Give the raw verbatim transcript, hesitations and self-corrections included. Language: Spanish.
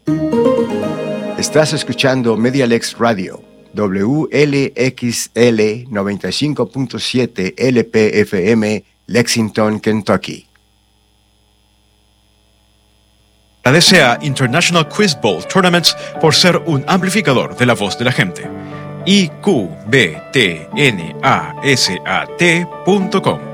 Estás escuchando Medialex Radio, W L X L noventa y cinco punto siete L P F M, Lexington, Kentucky. Agradece a International Quiz Bowl Tournaments por ser un amplificador de la voz de la gente. I Q B T N A S A T punto com